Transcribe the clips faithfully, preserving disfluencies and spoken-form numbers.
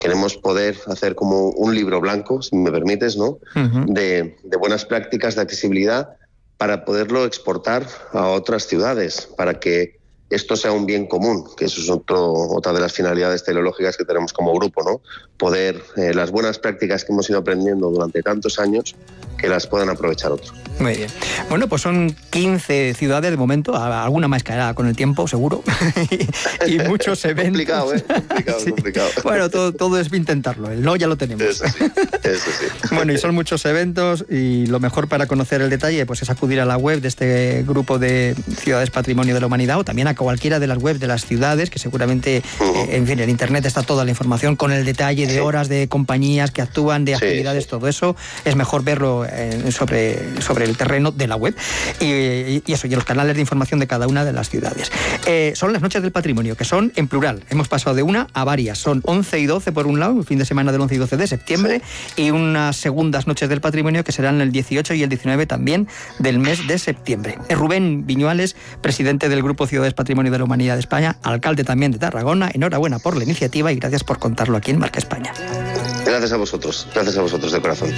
queremos poder hacer como un libro blanco, si me permites, ¿no? Uh-huh. de, de buenas prácticas de accesibilidad para poderlo exportar a otras ciudades, para que esto sea un bien común, que eso es otro, otra de las finalidades teleológicas que tenemos como grupo, ¿no? Poder, eh, las buenas prácticas que hemos ido aprendiendo durante tantos años, que las puedan aprovechar otros. Muy bien. Bueno, pues son quince ciudades de momento, alguna más caerá con el tiempo, seguro, y, y muchos eventos. Complicado, ¿eh? Complicado, sí. complicado. Bueno, todo, todo es intentarlo, el no ya lo tenemos. Eso sí, eso sí. Bueno, y son muchos eventos, y lo mejor para conocer el detalle pues es acudir a la web de este grupo de Ciudades Patrimonio de la Humanidad, o también a cualquiera de las webs de las ciudades, que seguramente, uh-huh. eh, en fin, en internet está toda la información con el detalle de sí. horas, de compañías que actúan, de actividades, sí. todo eso. Es mejor verlo eh, sobre, sobre el terreno de la web y, y eso, y los canales de información de cada una de las ciudades. Eh, son las noches del patrimonio, que son en plural. Hemos pasado de una a varias. Son once y doce por un lado, el fin de semana del once y doce de septiembre, sí. y unas segundas noches del patrimonio que serán el dieciocho y el diecinueve también del mes de septiembre. Rubén Viñuales, presidente del Grupo Ciudades Patrimonio de la Humanidad de España, alcalde también de Tarragona, enhorabuena por la iniciativa y gracias por contarlo aquí en Marca España. Gracias a vosotros, gracias a vosotros de corazón.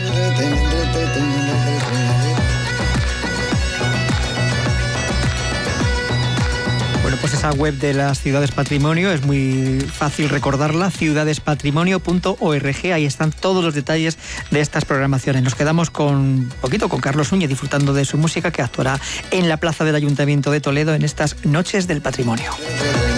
Bueno, pues esa web de las Ciudades Patrimonio es muy fácil recordarla, ciudades patrimonio punto org, ahí están todos los detalles de estas programaciones. Nos quedamos con un poquito con Carlos Núñez disfrutando de su música, que actuará en la plaza del Ayuntamiento de Toledo en estas Noches del Patrimonio.